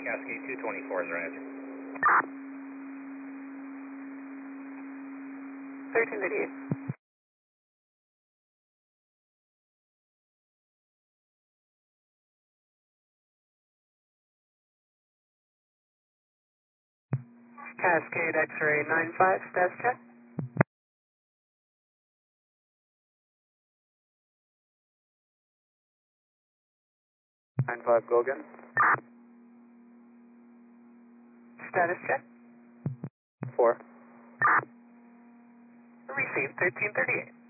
Cascade 224 is right. 1338. Cascade X-ray 95, status check. 95, go again. Status check. 4. Received 1338.